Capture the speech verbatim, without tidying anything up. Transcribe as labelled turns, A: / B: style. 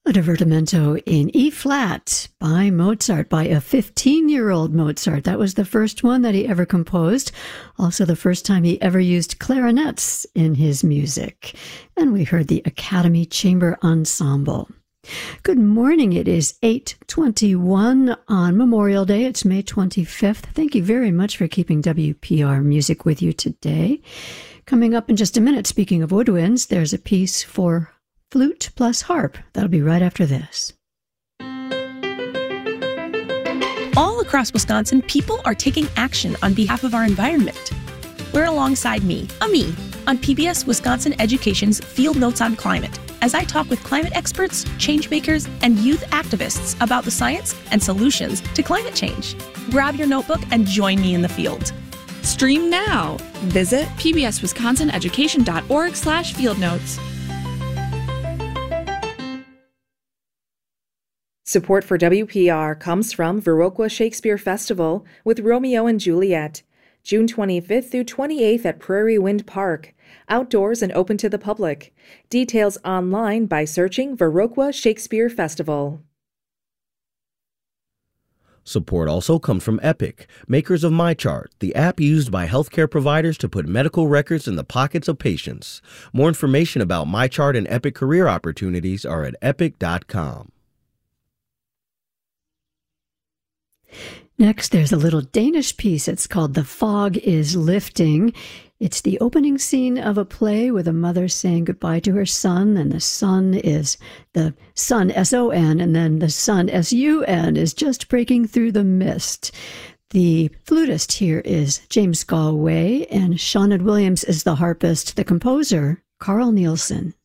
A: A divertimento in E-flat by Mozart, by a fifteen-year-old Mozart. That was the first one that he ever composed. Also the first time he ever used clarinets in his music. And we heard the Academy Chamber Ensemble. Good morning. It is eight twenty-one on Memorial Day. It's May twenty-fifth. Thank you very much for keeping W P R Music with you today. Coming up in just a minute, speaking of woodwinds, there's a piece for flute plus harp. That'll be right after this.
B: All across Wisconsin, people are taking action on behalf of our environment. We're alongside me, Ami, on P B S Wisconsin Education's Field Notes on Climate, as I talk with climate experts, change makers, and youth activists about the science and solutions to climate change. Grab your notebook and join me in the field.
C: Stream now. Visit pbswisconsineducation.org slash field notes.
D: Support for W P R comes from Viroqua Shakespeare Festival with Romeo and Juliet, June twenty-fifth through twenty-eighth at Prairie Wind Park. Outdoors and open to the public. Details online by searching Viroqua Shakespeare Festival.
E: Support also comes from Epic, makers of MyChart, the app used by healthcare providers to put medical records in the pockets of patients. More information about MyChart and Epic career opportunities are at epic dot com.
A: Next, there's a little Danish piece. It's called The Fog is Lifting. It's the opening scene of a play with a mother saying goodbye to her son, and the son is the sun, S O N, and then the sun, S U N, is just breaking through the mist. The flutist here is James Galway, and Seanad Williams is the harpist. The composer, Carl Nielsen.